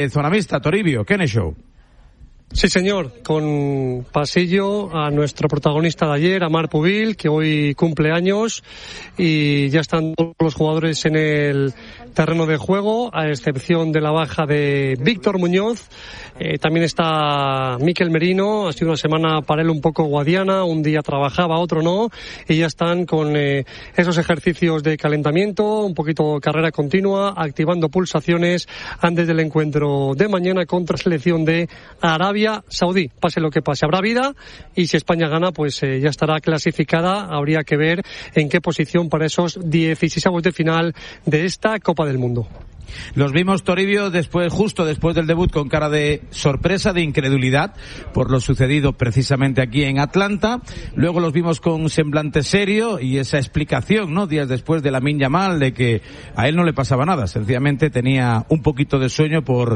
Zona Mixta, Toribio, Kene Show. Sí, señor, con pasillo a nuestro protagonista de ayer, Amar Pubil, que hoy cumple años, y ya están todos los jugadores en el terreno de juego, a excepción de la baja de Víctor Muñoz. También está Mikel Merino, ha sido una semana para él un poco guadiana, un día trabajaba, otro no, y ya están con esos ejercicios de calentamiento, un poquito de carrera continua, activando pulsaciones antes del encuentro de mañana contra selección de Arabia Saudí. Pase lo que pase, habrá vida, y si España gana, pues ya estará clasificada. Habría que ver en qué posición para esos 16avos de final de esta Copa del Mundo. Los vimos, Toribio, justo después del debut, con cara de sorpresa, de incredulidad por lo sucedido precisamente aquí en Atlanta. Luego los vimos con semblante serio y esa explicación, ¿no?, días después, de Lamine Yamal, de que a él no le pasaba nada, sencillamente tenía un poquito de sueño por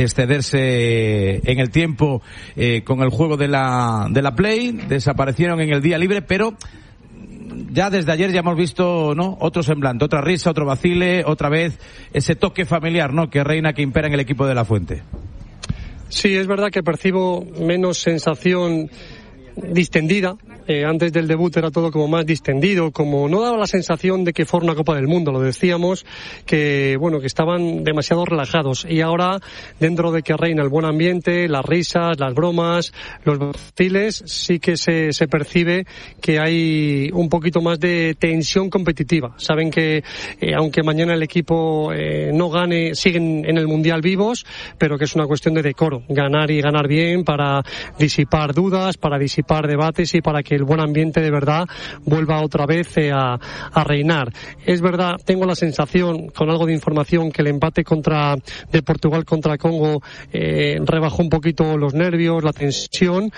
excederse en el tiempo con el juego de la Play. Desaparecieron en el día libre, pero ya desde ayer ya hemos visto, ¿no?, otro semblante, otra risa, otro vacile, otra vez ese toque familiar, ¿no?, que reina, que impera en el equipo de La Fuente. Sí, es verdad que percibo menos sensación distendida. Antes del debut era todo como más distendido, como no daba la sensación de que fuera una Copa del Mundo, lo decíamos, que bueno, que estaban demasiado relajados, y ahora, dentro de que reina el buen ambiente, las risas, las bromas, los vaciles, sí que se percibe que hay un poquito más de tensión competitiva. Saben que aunque mañana el equipo no gane, siguen en el Mundial vivos, pero que es una cuestión de decoro, ganar y ganar bien, para disipar dudas, para disipar debates y para que el buen ambiente de verdad vuelva otra vez a reinar. Es verdad, tengo la sensación, con algo de información, que el empate de Portugal contra Congo rebajó un poquito los nervios, la tensión,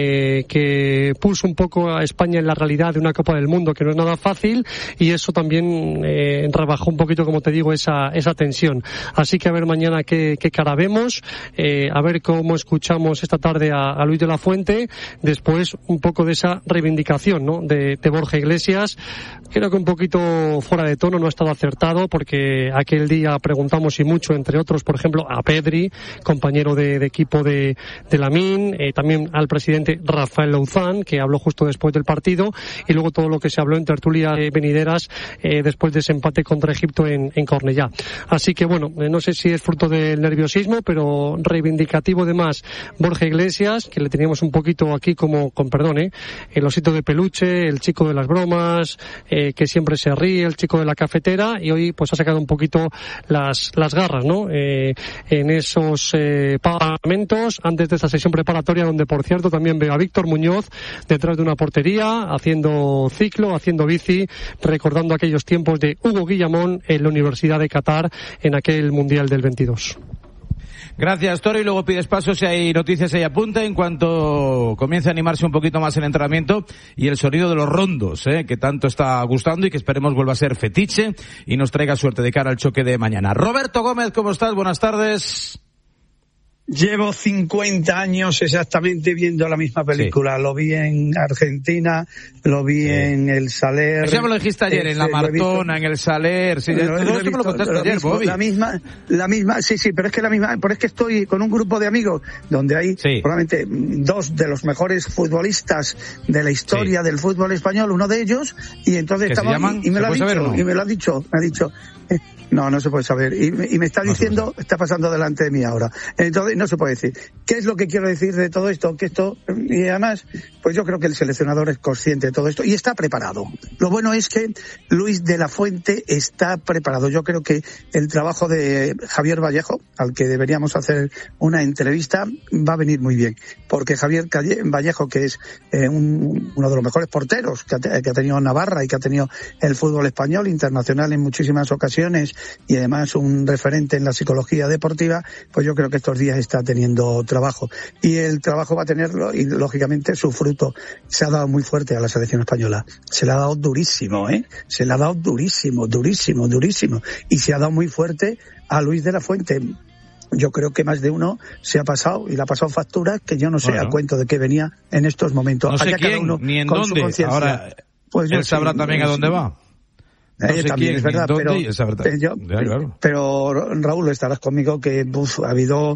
que puso un poco a España en la realidad de una Copa del Mundo que no es nada fácil, y eso también rebajó un poquito, como te digo, esa tensión. Así que a ver mañana qué cara vemos, a ver cómo escuchamos esta tarde a Luis de la Fuente, después un poco de esa reivindicación, ¿no?, de Borja Iglesias. Creo que un poquito fuera de tono, no ha estado acertado, porque aquel día preguntamos, y mucho, entre otros, por ejemplo, a Pedri, compañero de equipo de Lamine, también al presidente Rafael Louzán, que habló justo después del partido, y luego todo lo que se habló en tertulias venideras después de ese empate contra Egipto en Cornellá. Así que bueno, no sé si es fruto del nerviosismo, pero reivindicativo de más Borja Iglesias, que le teníamos un poquito aquí como, con perdón, el osito de peluche, el chico de las bromas, que siempre se ríe, el chico de la cafetera, y hoy pues ha sacado un poquito las garras, ¿no?, en esos parlamentos, antes de esta sesión preparatoria, donde, por cierto, también veo a Víctor Muñoz detrás de una portería, haciendo ciclo, haciendo bici, recordando aquellos tiempos de Hugo Guillamón en la Universidad de Qatar en aquel Mundial del 22. Gracias, Toro, y luego pides paso si hay noticias ahí apunta en cuanto comience a animarse un poquito más el entrenamiento y el sonido de los rondos, que tanto está gustando y que esperemos vuelva a ser fetiche y nos traiga suerte de cara al choque de mañana. Roberto Gómez, ¿cómo estás? Buenas tardes. Llevo 50 años exactamente viendo la misma película. Sí. Lo vi en Argentina, lo vi en el Saler. Eso me lo dijiste ayer, en la Martona, en el Saler. Sí, todo eso me lo contaste ayer, Bobby. La misma, sí, pero es que estoy con un grupo de amigos donde hay probablemente dos de los mejores futbolistas de la historia del fútbol español, uno de ellos, y entonces estaba y me lo ha dicho, ¿no? Y me lo ha dicho, no se puede saber, y me está diciendo, está pasando delante de mí ahora, entonces no se puede decir. ¿Qué es lo que quiero decir de todo esto? Que esto, y además, pues yo creo que el seleccionador es consciente de todo esto y está preparado. Lo bueno es que Luis de la Fuente está preparado. Yo creo que el trabajo de Javier Vallejo, al que deberíamos hacer una entrevista, va a venir muy bien, porque Javier Vallejo, que es uno de los mejores porteros que ha tenido Navarra y que ha tenido el fútbol español internacional en muchísimas ocasiones, y además un referente en la psicología deportiva, pues yo creo que estos días está teniendo trabajo, y el trabajo va a tenerlo, y lógicamente su fruto. Se ha dado muy fuerte a la selección española, se le ha dado durísimo, se le ha dado durísimo, y se ha dado muy fuerte a Luis de la Fuente. Yo creo que más de uno se ha pasado, y le ha pasado facturas que yo no sé a cuento de qué venía en estos momentos. No sé quién, cada uno ni en con dónde, ahora pues él sabrá también a dónde va. también es verdad, pero, claro. pero Raúl, estarás conmigo que ha habido